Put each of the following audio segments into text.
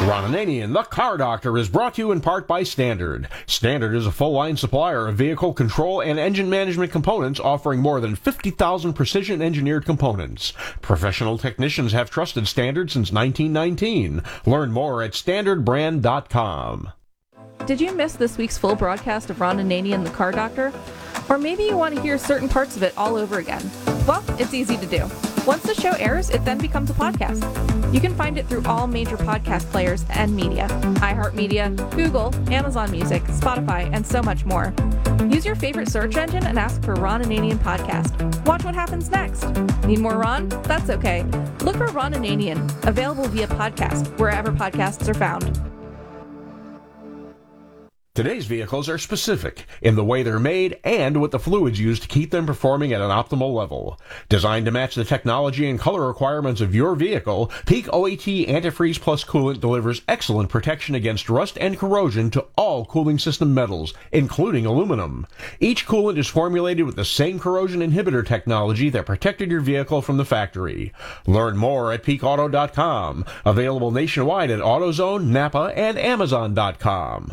Ron Ananian, the Car Doctor, is brought to you in part by Standard. Standard is a full-line supplier of vehicle control and engine management components, offering more than 50,000 precision-engineered components. Professional technicians have trusted Standard since 1919. Learn more at standardbrand.com. Did you miss this week's full broadcast of Ron Ananian, the Car Doctor? Or maybe you want to hear certain parts of it all over again. Well, it's easy to do. Once the show airs, it then becomes a podcast. You can find it through all major podcast players and media: iHeartMedia, Google, Amazon Music, Spotify, and so much more. Use your favorite search engine and ask for Ron Ananian Podcast. Watch what happens next. Need more Ron? That's okay. Look for Ron Ananian, available via podcast, wherever podcasts are found. Today's vehicles are specific in the way they're made and with the fluids used to keep them performing at an optimal level. Designed to match the technology and color requirements of your vehicle, Peak OAT Antifreeze Plus Coolant delivers excellent protection against rust and corrosion to all cooling system metals, including aluminum. Each coolant is formulated with the same corrosion inhibitor technology that protected your vehicle from the factory. Learn more at peakauto.com. Available nationwide at AutoZone, Napa, and Amazon.com.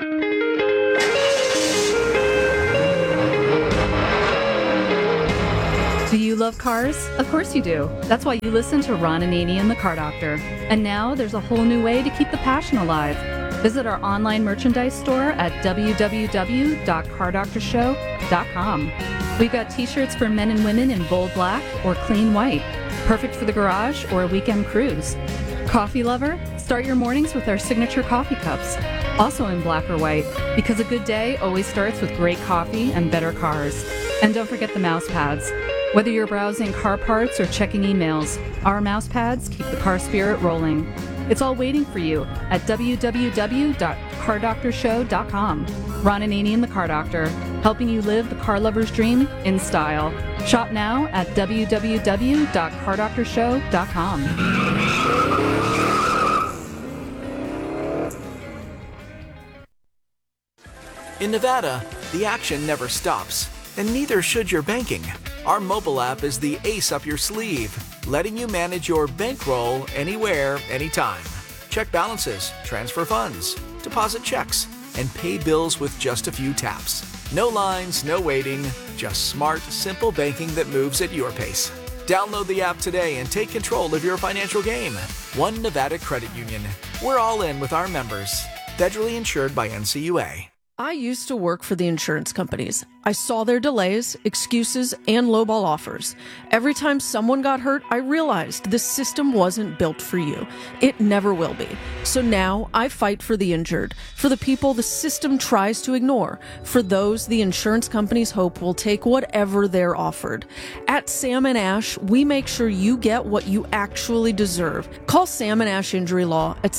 Do you love cars? Of course you do. That's why you listen to Ron Ananian, the Car Doctor. And now there's a whole new way to keep the passion alive. Visit our online merchandise store at www.cardoctorshow.com. We've got t-shirts for men and women in bold black or clean white, perfect for the garage or a weekend cruise. Coffee lover? Start your mornings with our signature coffee cups, also in black or white, because a good day always starts with great coffee and better cars. And don't forget the mouse pads. Whether you're browsing car parts or checking emails, our mouse pads keep the car spirit rolling. It's all waiting for you at www.cardoctorshow.com. Ron Ananian, the Car Doctor, helping you live the car lover's dream in style. Shop now at www.cardoctorshow.com. In Nevada, the action never stops, and neither should your banking. Our mobile app is the ace up your sleeve, letting you manage your bankroll anywhere, anytime. Check balances, transfer funds, deposit checks, and pay bills with just a few taps. No lines, no waiting, just smart, simple banking that moves at your pace. Download the app today and take control of your financial game. One Nevada Credit Union. We're all in with our members. Federally insured by NCUA. I used to work for the insurance companies. I saw their delays, excuses, and lowball offers. Every time someone got hurt, I realized this system wasn't built for you. It never will be. So now I fight for the injured, for the people the system tries to ignore, for those the insurance companies hope will take whatever they're offered. At Sam & Ash, we make sure you get what you actually deserve. Call Sam & Ash Injury Law at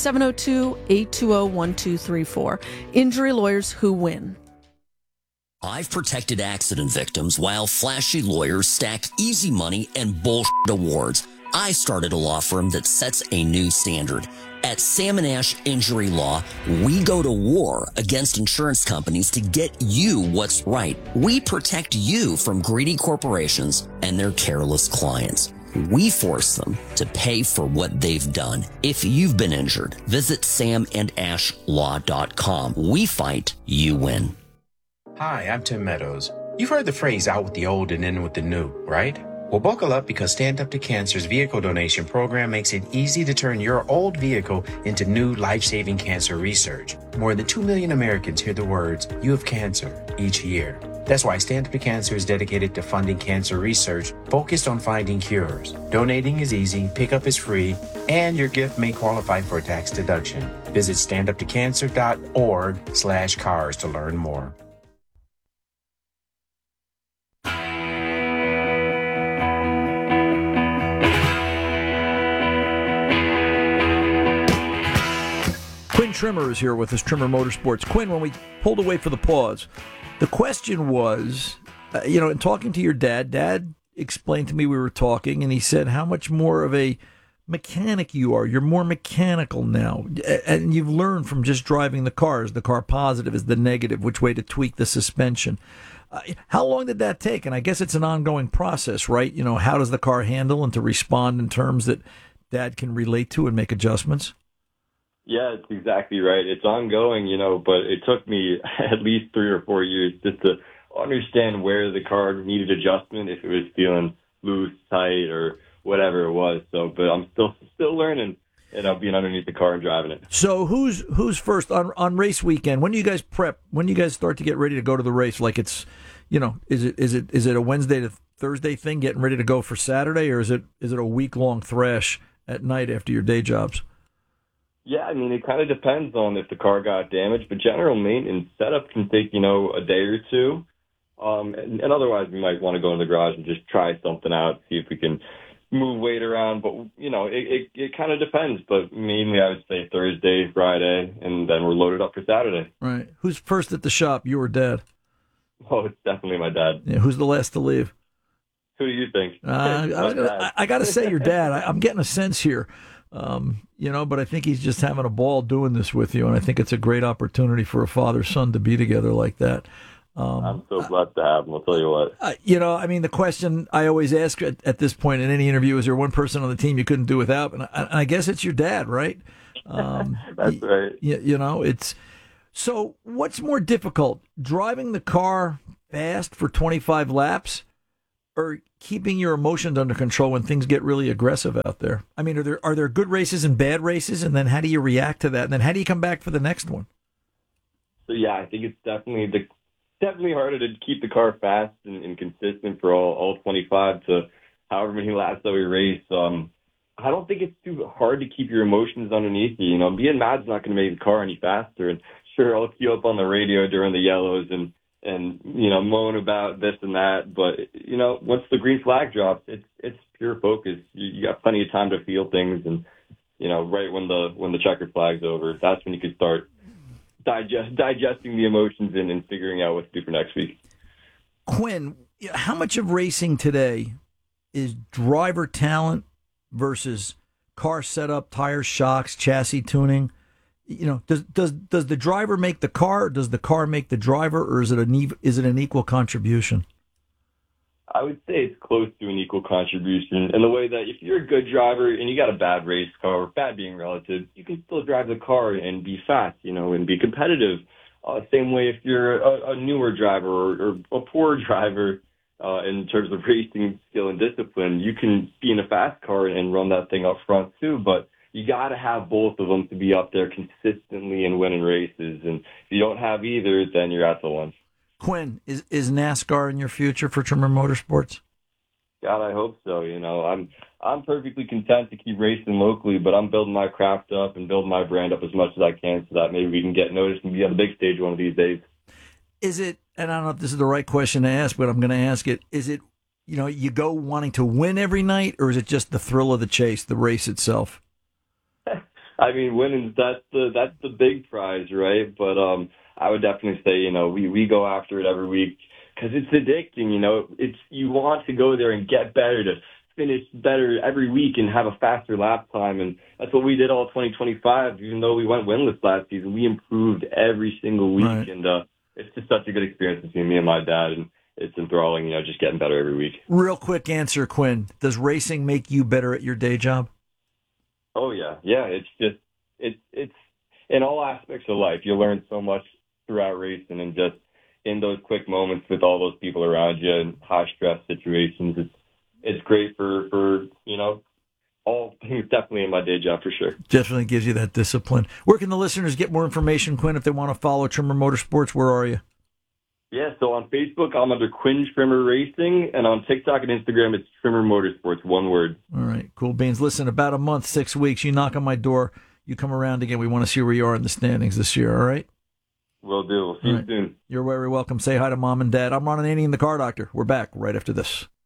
702-820-1234. Injury lawyers who win. I've protected accident victims while flashy lawyers stack easy money and bullshit awards. I started a law firm that sets a new standard. At Sam & Ash Injury Law, we go to war against insurance companies to get you what's right. We protect you from greedy corporations and their careless clients. We force them to pay for what they've done. If you've been injured, visit samandashlaw.com. We fight, you win. Hi, I'm Tim Meadows. You've heard the phrase out with the old and in with the new, right? Well, buckle up because Stand Up to Cancer's vehicle donation program makes it easy to turn your old vehicle into new life-saving cancer research. More than 2 million Americans hear the words, "You have cancer," each year. That's why Stand Up to Cancer is dedicated to funding cancer research focused on finding cures. Donating is easy, pickup is free, and your gift may qualify for a tax deduction. Visit standuptocancer.org/cars to learn more. Quinn Trimmer is here with us, Trimmer Motorsports. Quinn, when we pulled away for the pause, the question was, in talking to your dad explained to me, we were talking, and he said how much more of a mechanic you are. You're more mechanical now, and you've learned from just driving the cars. The car positive is the negative, which way to tweak the suspension. How long did that take? And I guess it's an ongoing process, right? How does the car handle and to respond in terms that Dad can relate to and make adjustments? Yeah, it's exactly right. It's ongoing, but it took me at least 3 or 4 years just to understand where the car needed adjustment, if it was feeling loose, tight, or whatever it was. So, but I'm still learning, being underneath the car and driving it. So who's first on race weekend? When do you guys prep? When do you guys start to get ready to go to the race? Like it's, is it a Wednesday to Thursday thing, getting ready to go for Saturday, or is it a week-long thrash at night after your day jobs? Yeah, I mean, it kind of depends on if the car got damaged, but general maintenance setup can take, a day or two. And otherwise, we might want to go in the garage and just try something out, see if we can move weight around. But, it kind of depends. But mainly, I would say Thursday, Friday, and then we're loaded up for Saturday. Right. Who's first at the shop, you or Dad? Oh, it's definitely my dad. Yeah, who's the last to leave? Who do you think? I got to say your dad. I'm getting a sense here. But I think he's just having a ball doing this with you, and I think it's a great opportunity for a father-son to be together like that. I'm so blessed to have him, I'll tell you what. The question I always ask at this point in any interview, is there one person on the team you couldn't do without? And I guess it's your dad, right? That's right. It's... So what's more difficult, driving the car fast for 25 laps or keeping your emotions under control when things get really aggressive out there? I mean, are there good races and bad races, and then how do you react to that? And then how do you come back for the next one? So, yeah, I think it's definitely harder to keep the car fast and consistent for all 25 to however many laps that we race. I don't think it's too hard to keep your emotions underneath you. Being mad's not going to make the car any faster. And sure, I'll queue up on the radio during the yellows and moan about this and that. But, once the green flag drops, it's pure focus. You got plenty of time to feel things. And, right when the checkered flag's over, that's when you can start digesting the emotions and figuring out what to do for next week. Quinn, how much of racing today is driver talent versus car setup, tire shocks, chassis tuning? Does the driver make the car, or does the car make the driver, or is it an equal contribution? I would say it's close to an equal contribution in the way that if you're a good driver and you got a bad race car, or bad being relative, you can still drive the car and be fast, and be competitive. Same way if you're a newer driver or a poor driver in terms of racing skill and discipline, you can be in a fast car and run that thing up front too. But you got to have both of them to be up there consistently and winning races. And if you don't have either, then you're at the lunch. Quinn, is NASCAR in your future for Trimmer Motorsports? God, I hope so. I'm perfectly content to keep racing locally, but I'm building my craft up and building my brand up as much as I can so that maybe we can get noticed and be on the big stage one of these days. Is it, and I don't know if this is the right question to ask, but I'm going to ask it, is it, you go wanting to win every night, or is it just the thrill of the chase, the race itself? I mean, winning, that's the big prize, right? But I would definitely say, we go after it every week because it's addicting. You want to go there and get better, to finish better every week and have a faster lap time. And that's what we did all 2025. Even though we went winless last season, we improved every single week. Right. And it's just such a good experience between me and my dad. And it's enthralling, just getting better every week. Real quick answer, Quinn. Does racing make you better at your day job? Oh, yeah. Yeah, it's in all aspects of life. You learn so much throughout racing and just in those quick moments with all those people around you in high-stress situations. It's great for all things, definitely in my day job for sure. Definitely gives you that discipline. Where can the listeners get more information, Quinn, if they want to follow Trimmer Motorsports? Where are you? Yeah, so on Facebook, I'm under Quinn Trimmer Racing, and on TikTok and Instagram, it's Trimmer Motorsports, one word. All right, cool beans. Listen, about a month, 6 weeks, you knock on my door, you come around again. We want to see where you are in the standings this year, all right? Will do. We'll see you soon. You're very welcome. Say hi to Mom and Dad. I'm Ron Ananian, the Car Doctor. We're back right after this.